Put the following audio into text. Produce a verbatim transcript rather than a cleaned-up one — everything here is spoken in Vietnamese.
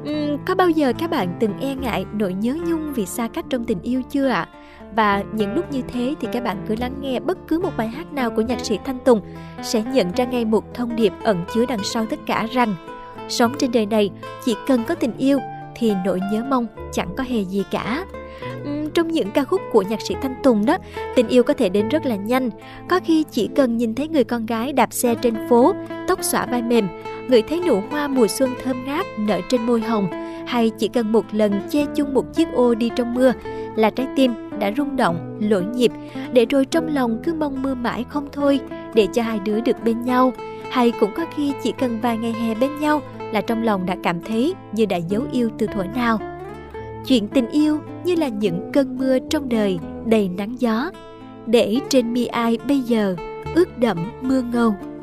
Uhm, có bao giờ các bạn từng e ngại nỗi nhớ nhung vì xa cách trong tình yêu chưa ạ? Và những lúc như thế thì các bạn cứ lắng nghe bất cứ một bài hát nào của nhạc sĩ Thanh Tùng sẽ nhận ra ngay một thông điệp ẩn chứa đằng sau tất cả rằng sống trên đời này chỉ cần có tình yêu thì nỗi nhớ mong chẳng có hề gì cả. Uhm, trong những ca khúc của nhạc sĩ Thanh Tùng đó, tình yêu có thể đến rất là nhanh. Có khi chỉ cần nhìn thấy người con gái đạp xe trên phố, tóc xõa vai mềm, ngửi thấy nụ hoa mùa xuân thơm ngát nở trên môi hồng, hay chỉ cần một lần che chung một chiếc ô đi trong mưa là trái tim đã rung động, lỗi nhịp, để rồi trong lòng cứ mong mưa mãi không thôi để cho hai đứa được bên nhau. Hay cũng có khi chỉ cần vài ngày hè bên nhau là trong lòng đã cảm thấy như đã dấu yêu từ thuở nào. Chuyện tình yêu như là những cơn mưa trong đời đầy nắng gió, để trên mi ai bây giờ ướt đẫm mưa ngâu.